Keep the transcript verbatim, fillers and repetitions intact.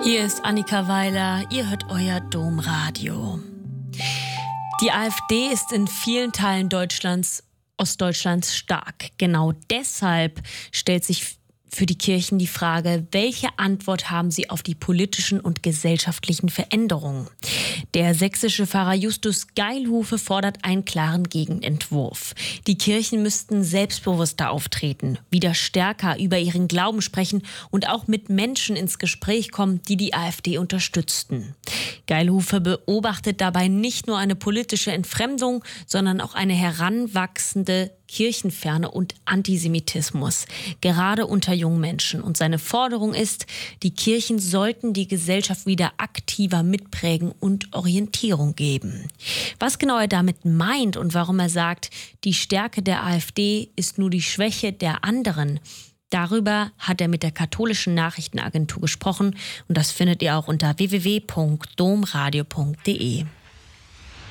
Hier ist Annika Weiler, ihr hört euer Domradio. Die AfD ist in vielen Teilen Deutschlands, Ostdeutschlands stark. Genau deshalb stellt sich für die Kirchen die Frage, welche Antwort haben sie auf die politischen und gesellschaftlichen Veränderungen? Der sächsische Pfarrer Justus Geilhufe fordert einen klaren Gegenentwurf. Die Kirchen müssten selbstbewusster auftreten, wieder stärker über ihren Glauben sprechen und auch mit Menschen ins Gespräch kommen, die die AfD unterstützten. Geilhufe beobachtet dabei nicht nur eine politische Entfremdung, sondern auch eine heranwachsende Kirchenferne und Antisemitismus, gerade unter jungen Menschen. Und seine Forderung ist, die Kirchen sollten die Gesellschaft wieder aktiver mitprägen und Orientierung geben. Was genau er damit meint und warum er sagt, die Stärke der AfD ist nur die Schwäche der anderen, darüber hat er mit der katholischen Nachrichtenagentur gesprochen und das findet ihr auch unter w w w punkt domradio punkt de.